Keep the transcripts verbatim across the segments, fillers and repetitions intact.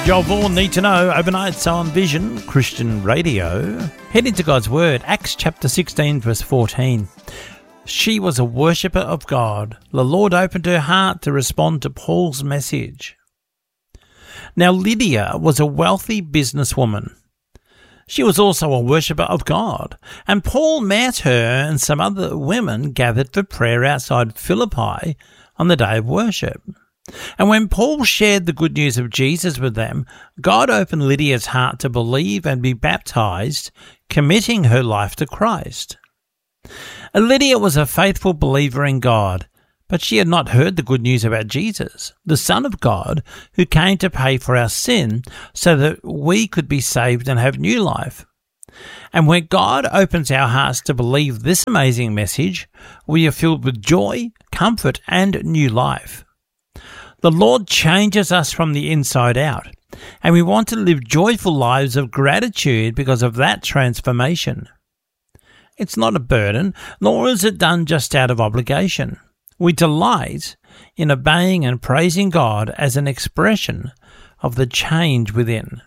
Joel Vaughan, Need to Know, overnight on Vision Christian Radio. Head into God's Word, Acts chapter sixteen, verse fourteen. She was a worshipper of God. The Lord opened her heart to respond to Paul's message. Now, Lydia was a wealthy businesswoman. She was also a worshipper of God, and Paul met her and some other women gathered for prayer outside Philippi on the day of worship. And when Paul shared the good news of Jesus with them, God opened Lydia's heart to believe and be baptized, committing her life to Christ. And Lydia was a faithful believer in God, but she had not heard the good news about Jesus, the Son of God, who came to pay for our sin so that we could be saved and have new life. And when God opens our hearts to believe this amazing message, we are filled with joy, comfort, and new life. The Lord changes us from the inside out, and we want to live joyful lives of gratitude because of that transformation. It's not a burden, nor is it done just out of obligation. We delight in obeying and praising God as an expression of the change within.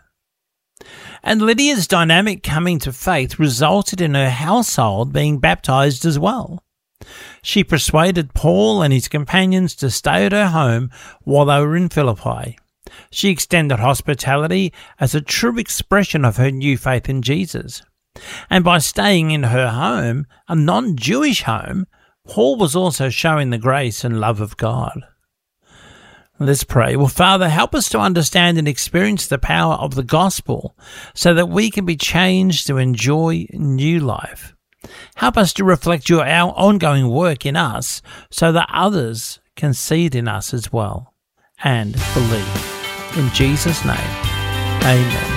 And Lydia's dynamic coming to faith resulted in her household being baptized as well. She persuaded Paul and his companions to stay at her home while they were in Philippi. She extended hospitality as a true expression of her new faith in Jesus. And by staying in her home, a non-Jewish home, Paul was also showing the grace and love of God. Let's pray. Well, Father, help us to understand and experience the power of the gospel so that we can be changed to enjoy new life. Help us to reflect your our ongoing work in us so that others can see it in us as well and believe. In Jesus' name, amen.